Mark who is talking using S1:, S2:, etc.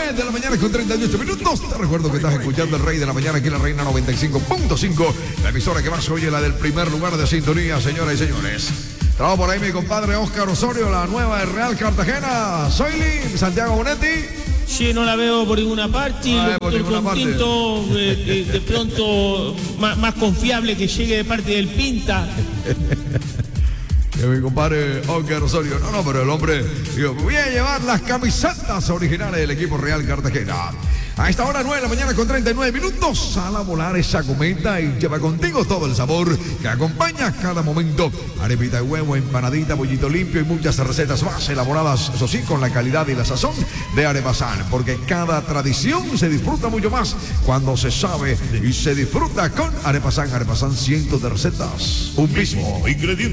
S1: 9 de la mañana con 38 minutos. Te recuerdo que estás escuchando el Rey de la Mañana aquí en la Reina 95.5, la emisora que más oye, la del primer lugar de sintonía, señoras y señores. Trabajo por ahí mi compadre Oscar Osorio, la nueva de Real Cartagena. Soyli, Santiago Bonetti.
S2: Sí, no la veo por ninguna parte. Tinto, de pronto más confiable que llegue de parte del Pinta.
S1: Mi compadre Oscar Osorio. No, pero el hombre dijo, voy a llevar las camisetas originales del equipo Real Cartagena. A esta hora 9 de la mañana con 39 minutos, sal a volar esa cometa y lleva contigo todo el sabor que acompaña cada momento. Arepita de huevo, empanadita, bollito limpio y muchas recetas más elaboradas, eso sí, con la calidad y la sazón de Arepasán. Porque cada tradición se disfruta mucho más cuando se sabe y se disfruta con Arepasán. Arepasán, cientos de recetas, un mismo ingrediente.